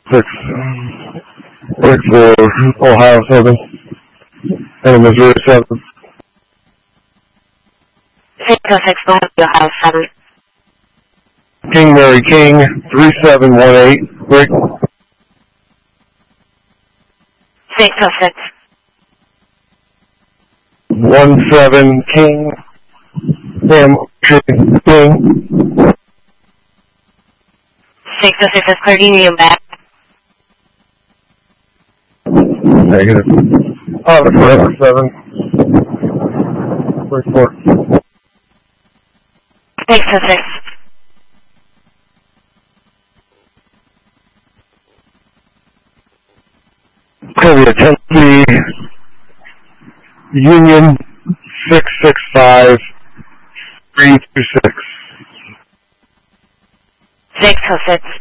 6, Wake 4, Ohio 7, and Missouri 7. 606, Ohio 7. King Mary King, 3718, Rick. 606. 17 King, Sam King. 606 is clear, medium back. Negative. Forever 7. Rick 4. 606. Columbia, Tennessee, Union 665 326. 606.